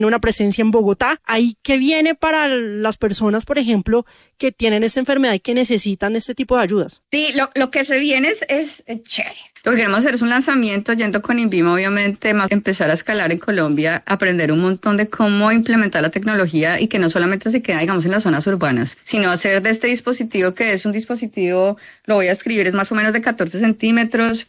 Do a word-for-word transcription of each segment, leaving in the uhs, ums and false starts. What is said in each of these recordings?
una presencia en Bogotá. ¿Ahí qué viene para las personas, por ejemplo, que tienen esta enfermedad y que necesitan este tipo de ayudas? Sí, lo, lo que se viene es, es, es chévere. Lo que queremos hacer es un lanzamiento yendo con INVIMA, obviamente, más empezar a escalar en Colombia, aprender un montón de cómo implementar la tecnología y que no solamente se queda, digamos, en las zonas urbanas, sino hacer de este dispositivo, que es un dispositivo, lo voy a escribir, es más o menos de catorce centímetros,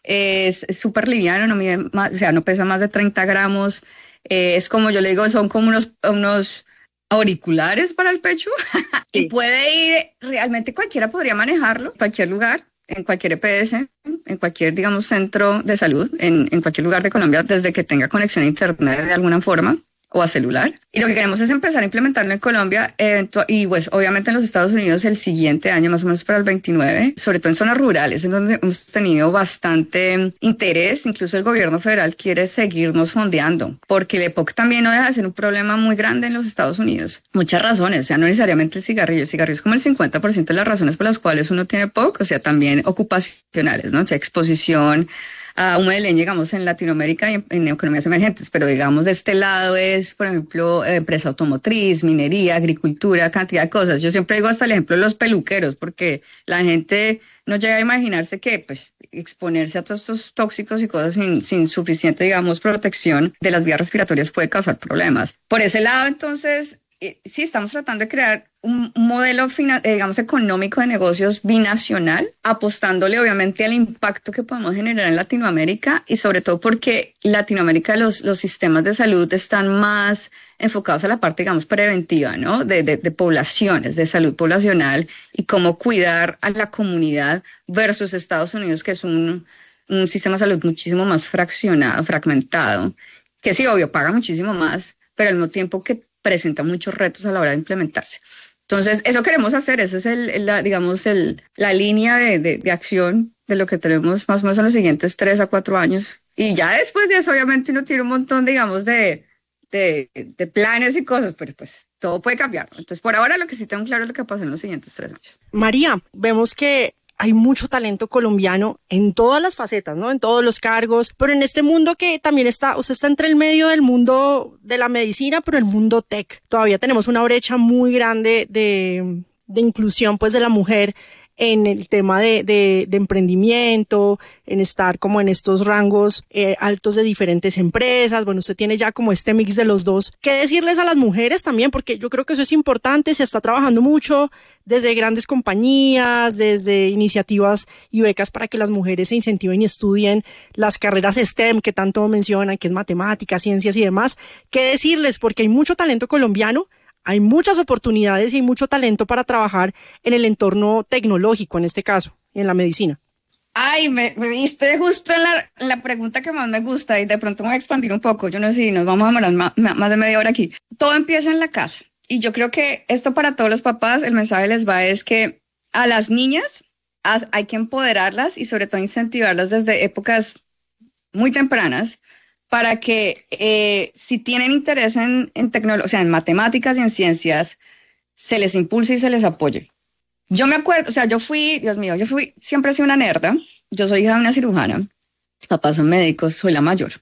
es súper liviano, no mide más, o sea, no pesa más de treinta gramos, eh, es como yo le digo, son como unos, unos auriculares para el pecho sí. Y puede ir, realmente cualquiera podría manejarlo, en cualquier lugar, en cualquier E P S, en cualquier, digamos, centro de salud, en, en cualquier lugar de Colombia, desde que tenga conexión a internet de alguna forma o a celular. Y lo que queremos es empezar a implementarlo en Colombia y pues obviamente en los Estados Unidos el siguiente año, más o menos para el veintinueve, sobre todo en zonas rurales, en donde hemos tenido bastante interés. Incluso el gobierno federal quiere seguirnos fondeando, porque el E P O C también no deja de ser un problema muy grande en los Estados Unidos. Muchas razones, o sea, no necesariamente el cigarrillo. El cigarrillo es como el cincuenta por ciento de las razones por las cuales uno tiene E P O C, o sea, también ocupacionales, ¿no? O sea, exposición a humo de leña, digamos, en Latinoamérica y en, en economías emergentes, pero digamos de este lado es, por ejemplo, empresa automotriz, minería, agricultura, cantidad de cosas. Yo siempre digo hasta el ejemplo de los peluqueros, porque la gente no llega a imaginarse que, pues, exponerse a todos estos tóxicos y cosas sin, sin suficiente, digamos, protección de las vías respiratorias puede causar problemas. Por ese lado, entonces, eh, sí, estamos tratando de crear un modelo, eh, digamos, económico de negocios binacional, apostándole obviamente al impacto que podemos generar en Latinoamérica y sobre todo porque Latinoamérica los, los sistemas de salud están más enfocados a la parte, digamos, preventiva, ¿no? De, de, de poblaciones, de salud poblacional y cómo cuidar a la comunidad versus Estados Unidos, que es un, un sistema de salud muchísimo más fraccionado, fragmentado, que sí, obvio, paga muchísimo más, pero al mismo tiempo que presenta muchos retos a la hora de implementarse. Entonces, eso queremos hacer, eso es, el, la, digamos, el, la línea de, de, de acción de lo que tenemos más o menos en los siguientes tres a cuatro años. Y ya después de eso, obviamente, uno tiene un montón, digamos, de, de, de planes y cosas, pero pues todo puede cambiar. Entonces, por ahora lo que sí tengo claro es lo que pasa en los siguientes tres años. María, vemos que hay mucho talento colombiano en todas las facetas, ¿no? En todos los cargos, pero en este mundo que también está, usted está entre el medio del mundo de la medicina, pero el mundo tech. Todavía tenemos una brecha muy grande de, de inclusión, pues, de la mujer en el tema de, de, de emprendimiento, en estar como en estos rangos eh, altos de diferentes empresas. Bueno, usted tiene ya como este mix de los dos. ¿Qué decirles a las mujeres también? Porque yo creo que eso es importante, se está trabajando mucho desde grandes compañías, desde iniciativas y becas para que las mujeres se incentiven y estudien las carreras STEM que tanto mencionan, que es matemáticas, ciencias y demás. ¿Qué decirles? Porque hay mucho talento colombiano, hay muchas oportunidades y hay mucho talento para trabajar en el entorno tecnológico, en este caso, en la medicina. Ay, me, me diste justo en la, en la pregunta que más me gusta y de pronto me voy a expandir un poco. Yo no sé si nos vamos a demorar más, más de media hora aquí. Todo empieza en la casa. Y yo creo que esto para todos los papás, el mensaje les va es que a las niñas hay que empoderarlas y sobre todo incentivarlas desde épocas muy tempranas para que eh, si tienen interés en, en tecnología, o sea, en matemáticas y en ciencias, se les impulse y se les apoye. Yo me acuerdo, o sea, yo fui, Dios mío, yo fui, siempre he sido una nerda. Yo soy hija de una cirujana, mis papás son médicos, soy la mayor.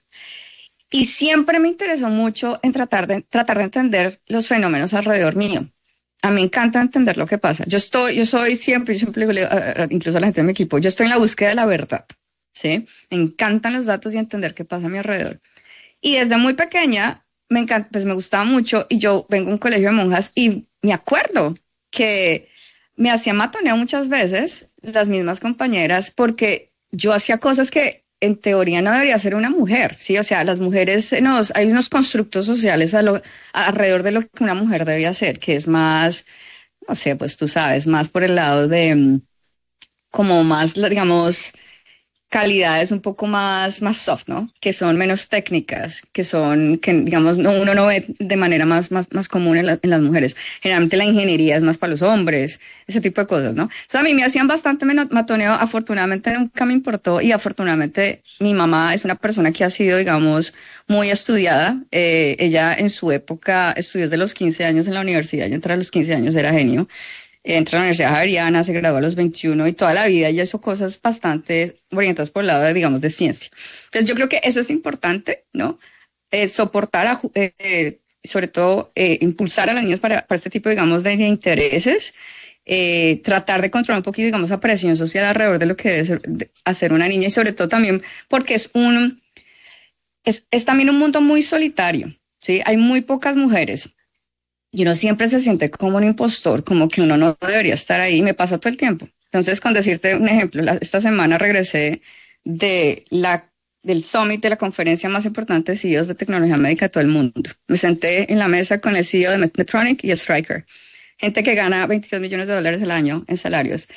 Y siempre me interesó mucho en tratar de, tratar de entender los fenómenos alrededor mío. A mí me encanta entender lo que pasa. Yo estoy, yo soy siempre, yo siempre digo, incluso a la gente de mi equipo, yo estoy en la búsqueda de la verdad. ¿Sí? Me encantan los datos y entender qué pasa a mi alrededor. Y desde muy pequeña me encanta, pues me gustaba mucho y yo vengo a un colegio de monjas y me acuerdo que me hacía matoneo muchas veces las mismas compañeras porque yo hacía cosas que en teoría no debería ser una mujer, ¿sí? O sea, las mujeres, nos, hay unos constructos sociales a lo, alrededor de lo que una mujer debe hacer, que es más, no sé, pues tú sabes, más por el lado de como más, digamos, calidades un poco más, más soft, ¿no? Que son menos técnicas, que son, que digamos, no, uno no ve de manera más, más, más común en, la, en las mujeres. Generalmente la ingeniería es más para los hombres, ese tipo de cosas, ¿no? O sea, a mí me hacían bastante matoneo, afortunadamente nunca me importó y afortunadamente mi mamá es una persona que ha sido, digamos, muy estudiada. Eh, ella en su época estudió desde los quince años en la universidad, y entre los quince años era genio. Entra a la Universidad Javeriana, se graduó a los veintiuno y toda la vida ya hizo cosas bastante orientadas por el lado, de, digamos, de ciencia. Entonces yo creo que eso es importante, ¿no? eh, soportar, a, eh, sobre todo, eh, impulsar a las niñas para, para este tipo, digamos, de, de intereses, eh, tratar de controlar un poquito, digamos, la presión social alrededor de lo que debe ser, de hacer una niña, y sobre todo también porque es un, es, es también un mundo muy solitario, ¿sí? Hay muy pocas mujeres y uno siempre se siente como un impostor, como que uno no debería estar ahí, y me pasa todo el tiempo. Entonces, con decirte un ejemplo, la, esta semana regresé de la, del summit, de la conferencia más importante de C E Os de tecnología médica de todo el mundo. Me senté en la mesa con el C E O de Medtronic y Stryker, gente que gana veintidós millones de dólares al año en salarios.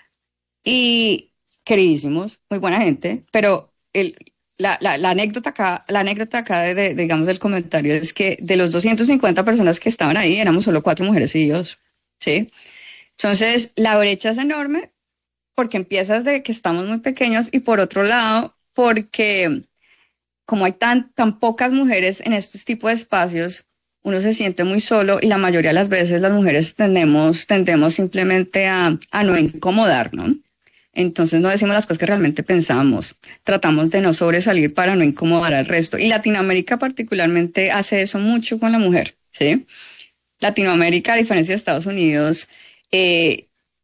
Y queridísimos, muy buena gente, pero el, la, la, la anécdota acá, la anécdota acá de, de, digamos, del comentario es que de los doscientas cincuenta personas que estaban ahí, éramos solo cuatro mujeres C E Os, ¿sí? Entonces, la brecha es enorme porque empiezas de que estamos muy pequeños, y por otro lado, porque como hay tan, tan pocas mujeres en estos tipos de espacios, uno se siente muy solo, y la mayoría de las veces las mujeres tendemos, tendemos simplemente a, a no incomodar, ¿no? Entonces no decimos las cosas que realmente pensamos, tratamos de no sobresalir para no incomodar al resto. Y Latinoamérica particularmente hace eso mucho con la mujer, ¿sí? Latinoamérica, a diferencia de Estados Unidos, eh,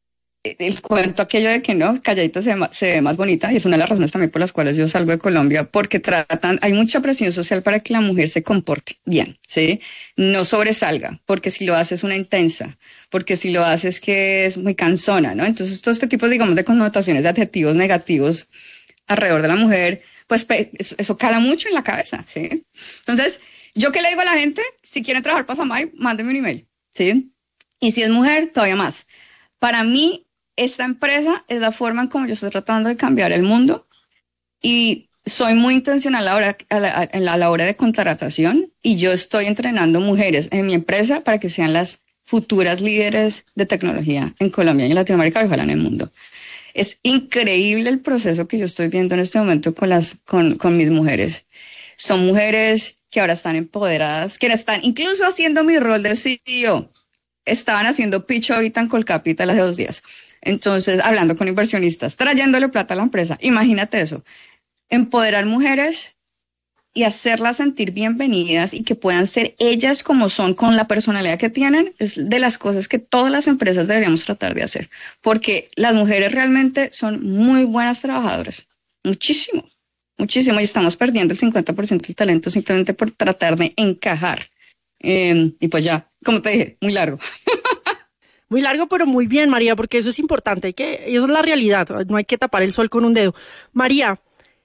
el cuento aquello de que no, calladita se ve, más, se ve más bonita, y es una de las razones también por las cuales yo salgo de Colombia, porque tratan, hay mucha presión social para que la mujer se comporte bien, ¿sí? No sobresalga, porque si lo hace es una intensa, porque si lo hace es que es muy cansona, ¿no? Entonces todo este tipo, digamos, de connotaciones, de adjetivos negativos alrededor de la mujer, pues eso cala mucho en la cabeza, ¿sí? Entonces, ¿yo qué le digo a la gente? Si quieren trabajar para Samay, mándenme un email, ¿sí? Y si es mujer, todavía más. Para mí, esta empresa es la forma en como yo estoy tratando de cambiar el mundo, y soy muy intencional a la hora, a la, a la, a la hora de contratación, y yo estoy entrenando mujeres en mi empresa para que sean las futuras líderes de tecnología en Colombia y en Latinoamérica, y ojalá en el mundo. Es increíble el proceso que yo estoy viendo en este momento con, las, con, con mis mujeres. Son mujeres que ahora están empoderadas, que ahora están incluso haciendo mi rol de C E O. Estaban haciendo pitch ahorita en Colcapital hace dos días. Entonces, hablando con inversionistas, trayéndole plata a la empresa. Imagínate eso. Empoderar mujeres y hacerlas sentir bienvenidas y que puedan ser ellas como son, con la personalidad que tienen, es de las cosas que todas las empresas deberíamos tratar de hacer. Porque las mujeres realmente son muy buenas trabajadoras. Muchísimo, muchísimo. Y estamos perdiendo el cincuenta por ciento del talento simplemente por tratar de encajar. Eh, y pues ya, como te dije, muy largo. Muy largo, pero muy bien, María, porque eso es importante, hay que, eso es la realidad, no hay que tapar el sol con un dedo. María,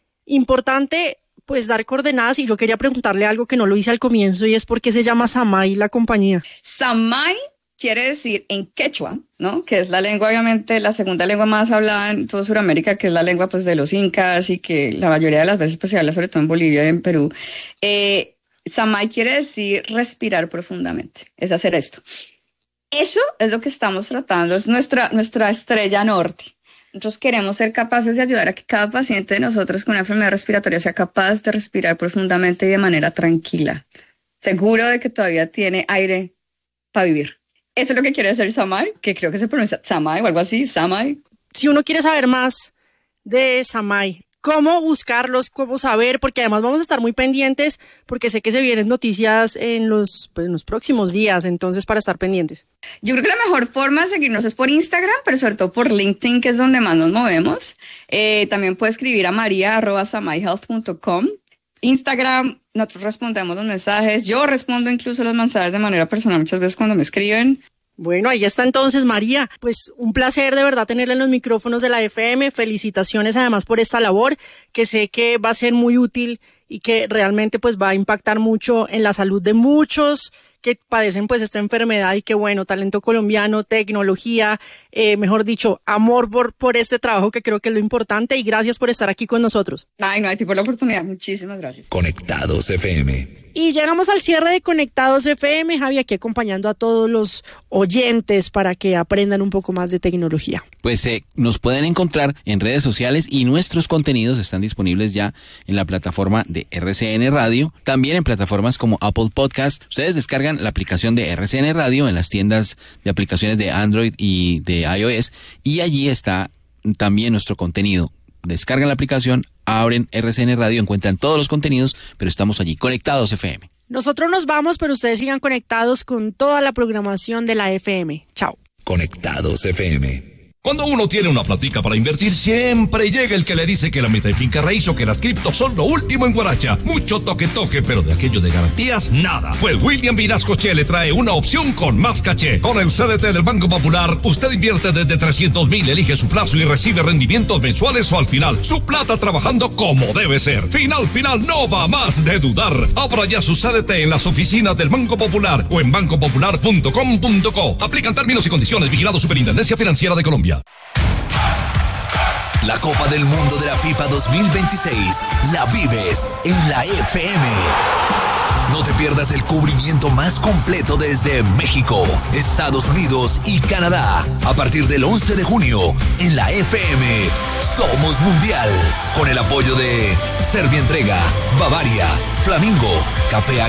importante pues dar coordenadas, y yo quería preguntarle algo que no lo hice al comienzo, y es por qué se llama Samay la compañía. Samay quiere decir en quechua, ¿no? Que es la lengua, obviamente, la segunda lengua más hablada en toda Sudamérica, que es la lengua pues de los incas, y que la mayoría de las veces pues se habla sobre todo en Bolivia y en Perú. Eh, Samay quiere decir respirar profundamente, es hacer esto. Eso es lo que estamos tratando, es nuestra, nuestra estrella norte. Nosotros queremos ser capaces de ayudar a que cada paciente de nosotros con una enfermedad respiratoria sea capaz de respirar profundamente y de manera tranquila, seguro de que todavía tiene aire para vivir. Eso es lo que quiere decir Samay, que creo que se pronuncia Samay o algo así, Samay. Si uno quiere saber más de Samay, ¿cómo buscarlos? ¿Cómo saber? Porque además vamos a estar muy pendientes, porque sé que se vienen noticias en los, pues, en los próximos días, entonces para estar pendientes. Yo creo que la mejor forma de seguirnos es por Instagram, pero sobre todo por LinkedIn, que es donde más nos movemos. Eh, también puede escribir a maria arroba samay health punto com. Instagram, nosotros respondemos los mensajes. Yo respondo incluso los mensajes de manera personal muchas veces cuando me escriben. Bueno, ahí está entonces, María. Pues un placer de verdad tenerla en los micrófonos de la F M. Felicitaciones además por esta labor, que sé que va a ser muy útil y que realmente pues va a impactar mucho en la salud de muchos que padecen pues esta enfermedad, y que bueno, talento colombiano, tecnología, eh, mejor dicho, amor por, por este trabajo, que creo que es lo importante, y gracias por estar aquí con nosotros. Ay, no, a ti por la oportunidad, muchísimas gracias. Conectados F M. Y llegamos al cierre de Conectados F M, Javi, aquí acompañando a todos los oyentes para que aprendan un poco más de tecnología. Pues eh, nos pueden encontrar en redes sociales, y nuestros contenidos están disponibles ya en la plataforma de R C N Radio, también en plataformas como Apple Podcast. Ustedes descargan la aplicación de R C N Radio en las tiendas de aplicaciones de Android y de iOS, y allí está también nuestro contenido. descargan la aplicación, abren R C N Radio, encuentran todos los contenidos, pero estamos allí, Conectados F M. Nosotros nos vamos, pero ustedes sigan conectados con toda la programación de la F M. Chao. Conectados F M. Cuando uno tiene una platica para invertir, siempre llega el que le dice que la meta en finca raíz o que las criptos son lo último en guaracha. Mucho toque toque, pero de aquello de garantías, nada. Pues William Vinascoche le trae una opción con más caché. Con el C D T del Banco Popular, usted invierte desde trescientos mil, elige su plazo y recibe rendimientos mensuales o al final. Su plata trabajando como debe ser. Final, final, no va más de dudar. Abra ya su C D T en las oficinas del Banco Popular o en banco popular punto com punto co. Aplican términos y condiciones. Vigilado Superintendencia Financiera de Colombia. La Copa del Mundo de la FIFA dos mil veintiséis la vives en la F M. No te pierdas el cubrimiento más completo desde México, Estados Unidos y Canadá. A partir del once de junio, en la F M, Somos Mundial. Con el apoyo de Serbia Entrega, Bavaria, Flamingo, Café